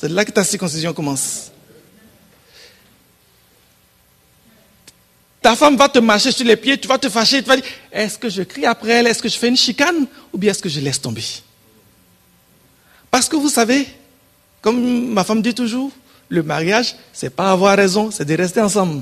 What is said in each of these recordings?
C'est là que ta circoncision commence. Ta femme va te marcher sur les pieds, tu vas te fâcher, tu vas dire, est-ce que je crie après elle, est-ce que je fais une chicane ou bien est-ce que je laisse tomber? Parce que vous savez, comme ma femme dit toujours, le mariage, c'est pas avoir raison, c'est de rester ensemble.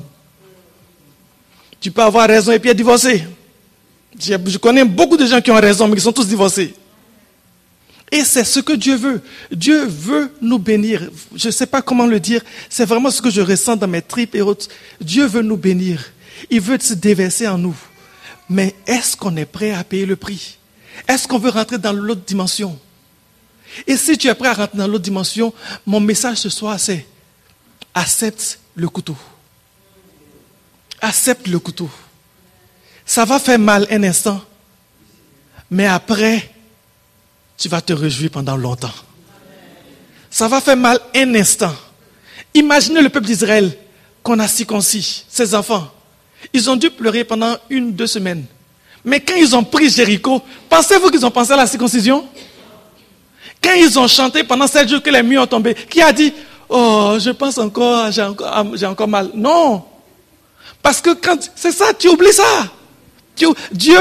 Tu peux avoir raison et puis être divorcé. Je connais beaucoup de gens qui ont raison, mais qui sont tous divorcés. Et c'est ce que Dieu veut. Dieu veut nous bénir. Je ne sais pas comment le dire. C'est vraiment ce que je ressens dans mes tripes et autres. Dieu veut nous bénir. Il veut se déverser en nous. Mais est-ce qu'on est prêt à payer le prix? Est-ce qu'on veut rentrer dans l'autre dimension? Et si tu es prêt à rentrer dans l'autre dimension, mon message ce soir c'est accepte le couteau. Accepte le couteau. Ça va faire mal un instant, mais après, tu vas te réjouir pendant longtemps. Ça va faire mal un instant. Imaginez le peuple d'Israël qu'on a circoncis, ses enfants. Ils ont dû pleurer pendant 1-2 semaines. Mais quand ils ont pris Jéricho, pensez-vous qu'ils ont pensé à la circoncision? Quand ils ont chanté pendant 7 jours que les murs ont tombé, qui a dit, oh, je pense encore, j'ai encore mal? Non. Parce que quand, c'est ça, tu oublies ça. Dieu,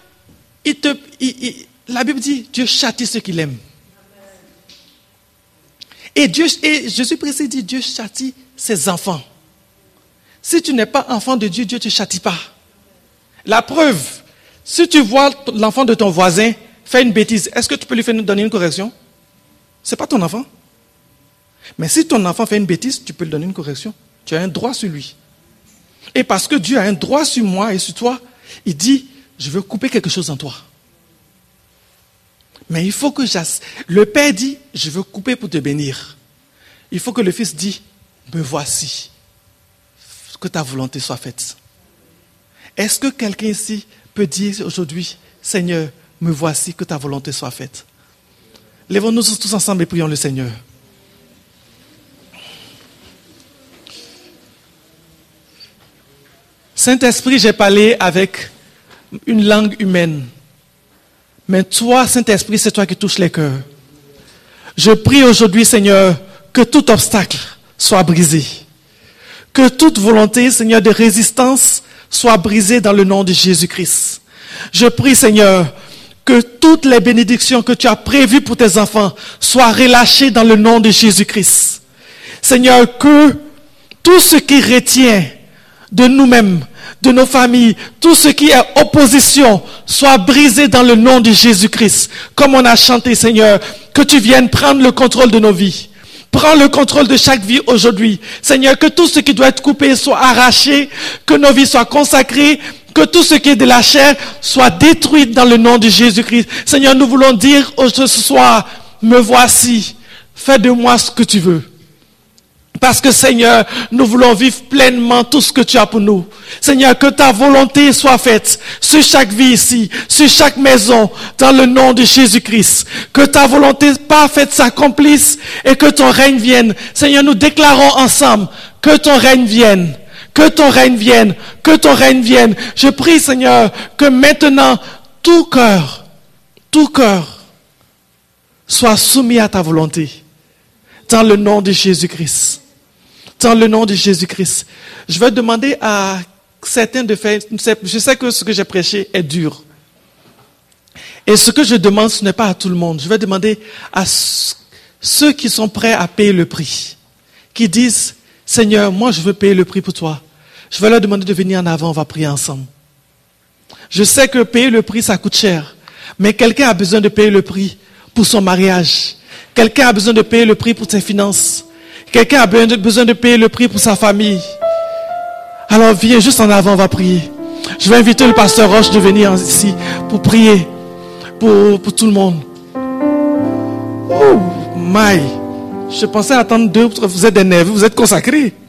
la Bible dit, Dieu châtie ceux qu'il aime. Et Jésus-Christ dit, Dieu châtie ses enfants. Si tu n'es pas enfant de Dieu, Dieu ne te châtie pas. La preuve, si tu vois l'enfant de ton voisin faire une bêtise, est-ce que tu peux lui donner une correction? Ce n'est pas ton enfant. Mais si ton enfant fait une bêtise, tu peux lui donner une correction. Tu as un droit sur lui. Et parce que Dieu a un droit sur moi et sur toi, il dit, je veux couper quelque chose en toi. Mais il faut que le Père dit, je veux couper pour te bénir. Il faut que le Fils dise, me voici. Que ta volonté soit faite. Est-ce que quelqu'un ici peut dire aujourd'hui, Seigneur, me voici, que ta volonté soit faite? Lèvons-nous tous ensemble et prions le Seigneur. Saint-Esprit, j'ai parlé avec une langue humaine. Mais toi, Saint-Esprit, c'est toi qui touches les cœurs. Je prie aujourd'hui, Seigneur, que tout obstacle soit brisé. Que toute volonté, Seigneur, de résistance soit brisée dans le nom de Jésus-Christ. Je prie, Seigneur, que toutes les bénédictions que tu as prévues pour tes enfants soient relâchées dans le nom de Jésus-Christ. Seigneur, que tout ce qui retient de nous-mêmes, de nos familles, tout ce qui est opposition soit brisé dans le nom de Jésus-Christ. Comme on a chanté, Seigneur, que tu viennes prendre le contrôle de nos vies. Prends le contrôle de chaque vie aujourd'hui. Seigneur, que tout ce qui doit être coupé soit arraché, que nos vies soient consacrées, que tout ce qui est de la chair soit détruit dans le nom de Jésus-Christ. Seigneur, nous voulons dire ce soir, me voici, fais de moi ce que tu veux. Parce que Seigneur, nous voulons vivre pleinement tout ce que tu as pour nous. Seigneur, que ta volonté soit faite sur chaque vie ici, sur chaque maison, dans le nom de Jésus-Christ. Que ta volonté parfaite s'accomplisse et que ton règne vienne. Seigneur, nous déclarons ensemble que ton règne vienne. Que ton règne vienne. Que ton règne vienne. Je prie, Seigneur, que maintenant, tout cœur soit soumis à ta volonté. Dans le nom de Jésus-Christ. Dans le nom de Jésus-Christ. Je vais demander à certains de faire, je sais que ce que j'ai prêché est dur. Et ce que je demande, ce n'est pas à tout le monde. Je vais demander à ceux qui sont prêts à payer le prix. Qui disent, Seigneur, moi je veux payer le prix pour toi. Je vais leur demander de venir en avant, on va prier ensemble. Je sais que payer le prix, ça coûte cher. Mais quelqu'un a besoin de payer le prix pour son mariage. Quelqu'un a besoin de payer le prix pour ses finances. Quelqu'un a besoin de payer le prix pour sa famille. Alors viens juste en avant, on va prier. Je vais inviter le pasteur Roche de venir ici pour prier pour tout le monde. Oh, my. Je pensais attendre 2, vous êtes des nerveux, vous êtes consacrés.